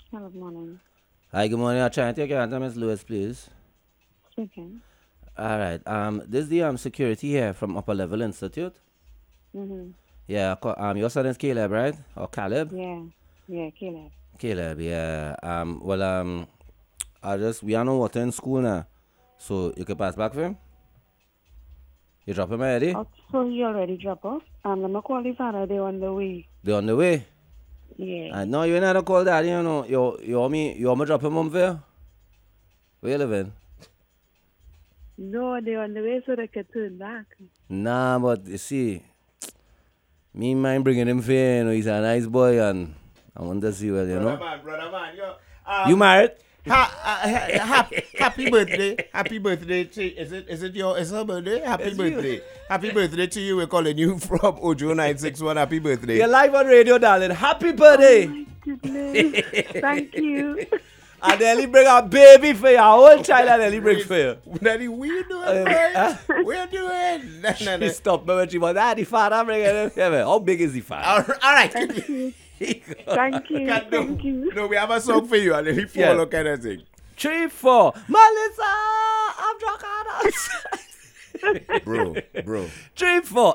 Hello, good morning. Hi, good morning. I'm trying to take your answer, Miss Lewis, please. Speaking. All right. This is the security here from Upper Level Institute. Mm-hmm. Yeah. Your son is Caleb, right? Or Caleb? Yeah. Yeah, Caleb. Caleb. Yeah. We are no water in school now, so you can pass back for him. You drop him already? Oh, so you already drop off? Let me call the father. They're on the way. They on the way. Yeah. No, you ain't had to call daddy. You know. You want me drop him home for you? Where you living? No, they're on the way so they can turn back. Nah, but you see, me mind bringing him for you. You know, he's a nice boy, and I want to see well, you know. Brother man, yo. You married? Happy birthday. Happy birthday to is her birthday? Happy It's you. birthday. Happy birthday to you. We're calling you from Ojo 961. Happy birthday. You're live on radio, darling. Happy Oh birthday! my goodness. Thank you. And Ellie bring a baby for you, a whole child, and Ellie bring for you. Daddy, what you doing, boy? What you doing? She stopped me when she was, the father bringing him. Yeah, man. How big is the father? All right. Thank you. Thank you. Thank you. No, we have a song for you, and then we Yeah. follow kind of thing. 3, 4. Melissa, I'm drunk on us. Bro. 3, 4.